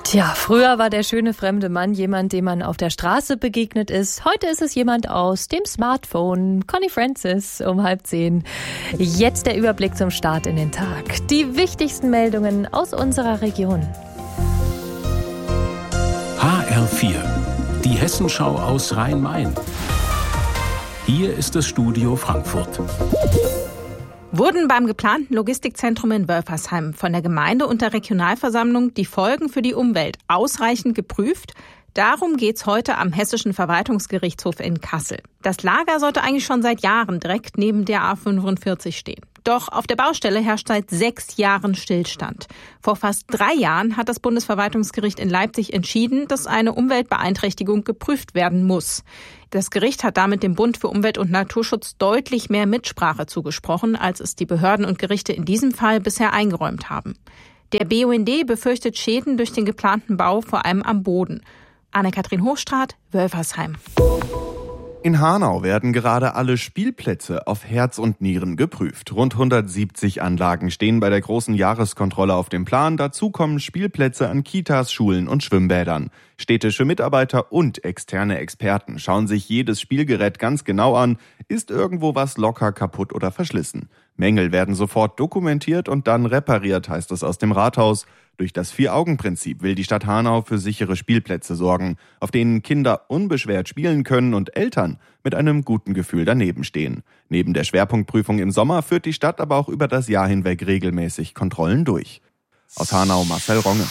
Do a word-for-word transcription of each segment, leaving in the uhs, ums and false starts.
Tja, früher war der schöne fremde Mann jemand, dem man auf der Straße begegnet ist. Heute ist es jemand aus dem Smartphone. Connie Francis um halb zehn. Jetzt der Überblick zum Start in den Tag. Die wichtigsten Meldungen aus unserer Region. H R vier, die Hessenschau aus Rhein-Main. Hier ist das Studio Frankfurt. Wurden beim geplanten Logistikzentrum in Wölfersheim von der Gemeinde und der Regionalversammlung die Folgen für die Umwelt ausreichend geprüft? Darum geht's heute am Hessischen Verwaltungsgerichtshof in Kassel. Das Lager sollte eigentlich schon seit Jahren direkt neben der A fünfundvierzig stehen. Doch auf der Baustelle herrscht seit sechs Jahren Stillstand. Vor fast drei Jahren hat das Bundesverwaltungsgericht in Leipzig entschieden, dass eine Umweltbeeinträchtigung geprüft werden muss. Das Gericht hat damit dem Bund für Umwelt- und Naturschutz deutlich mehr Mitsprache zugesprochen, als es die Behörden und Gerichte in diesem Fall bisher eingeräumt haben. Der B U N D befürchtet Schäden durch den geplanten Bau, vor allem am Boden. Anne-Kathrin Hochstraat, Wölfersheim. In Hanau werden gerade alle Spielplätze auf Herz und Nieren geprüft. Rund hundertsiebzig Anlagen stehen bei der großen Jahreskontrolle auf dem Plan. Dazu kommen Spielplätze an Kitas, Schulen und Schwimmbädern. Städtische Mitarbeiter und externe Experten schauen sich jedes Spielgerät ganz genau an. Ist irgendwo was locker, kaputt oder verschlissen? Mängel werden sofort dokumentiert und dann repariert, heißt es aus dem Rathaus. Durch das Vier-Augen-Prinzip will die Stadt Hanau für sichere Spielplätze sorgen, auf denen Kinder unbeschwert spielen können und Eltern mit einem guten Gefühl daneben stehen. Neben der Schwerpunktprüfung im Sommer führt die Stadt aber auch über das Jahr hinweg regelmäßig Kontrollen durch. Aus Hanau Marcel Ronge.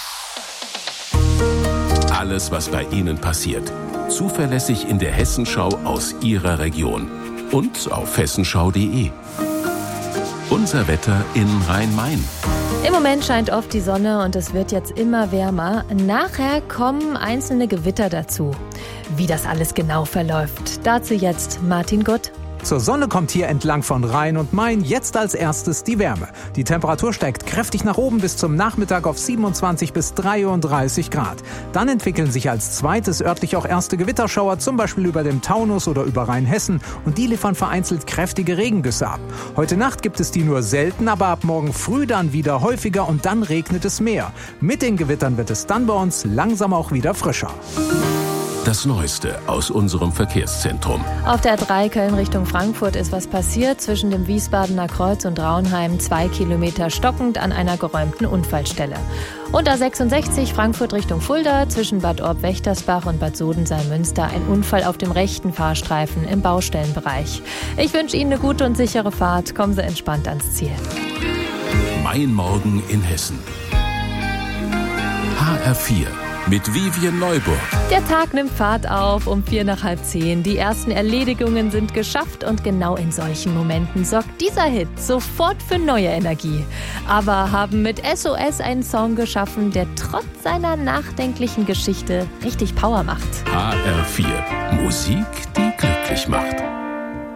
Alles, was bei Ihnen passiert, zuverlässig in der Hessenschau aus Ihrer Region und auf hessenschau punkt de. Unser Wetter in Rhein-Main. Im Moment scheint oft die Sonne und es wird jetzt immer wärmer. Nachher kommen einzelne Gewitter dazu. Wie das alles genau verläuft, dazu jetzt Martin Gutt. Zur Sonne kommt hier entlang von Rhein und Main jetzt als erstes die Wärme. Die Temperatur steigt kräftig nach oben bis zum Nachmittag auf siebenundzwanzig bis dreiunddreißig Grad. Dann entwickeln sich als zweites örtlich auch erste Gewitterschauer, zum Beispiel über dem Taunus oder über Rheinhessen. Und die liefern vereinzelt kräftige Regengüsse ab. Heute Nacht gibt es die nur selten, aber ab morgen früh dann wieder häufiger und dann regnet es mehr. Mit den Gewittern wird es dann bei uns langsam auch wieder frischer. Das Neueste aus unserem Verkehrszentrum. Auf der A drei Köln Richtung Frankfurt ist was passiert. Zwischen dem Wiesbadener Kreuz und Raunheim zwei Kilometer stockend an einer geräumten Unfallstelle. Und A sechsundsechzig Frankfurt Richtung Fulda zwischen Bad Orb-Wächtersbach und Bad Sodensalm-Münster ein Unfall auf dem rechten Fahrstreifen im Baustellenbereich. Ich wünsche Ihnen eine gute und sichere Fahrt. Kommen Sie entspannt ans Ziel. Mein Morgen in Hessen. H R vier. Mit Vivian Neuburg. Der Tag nimmt Fahrt auf um vier nach halb zehn. Die ersten Erledigungen sind geschafft und genau in solchen Momenten sorgt dieser Hit sofort für neue Energie. Aber haben mit S O S einen Song geschaffen, der trotz seiner nachdenklichen Geschichte richtig Power macht. H R vier. Musik, die glücklich macht.